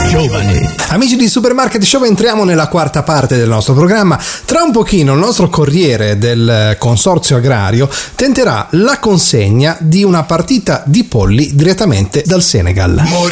giovane. Amici di Supermarket Show, entriamo nella quarta parte del nostro programma. Tra un pochino il nostro corriere del consorzio agrario tenterà la consegna di una partita di polli direttamente dal Senegal.